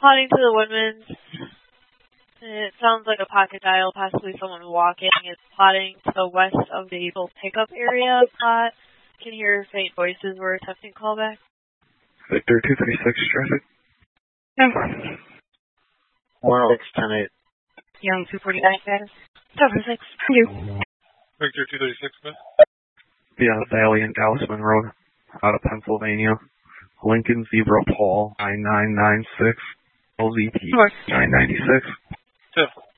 Responding to the Woodman's. It sounds like a pocket dial, possibly someone walking. It's plotting to the west of the pickup area plot. Can hear faint voices. We're attempting callback. Victor 236 traffic. No. 106-10-8. Young 249 status. 7-6. You. Victor 236, man. Beyond Valley and Dallas Monroe, out of Pennsylvania. Lincoln Zebra Paul 9996. LZP 996. 10.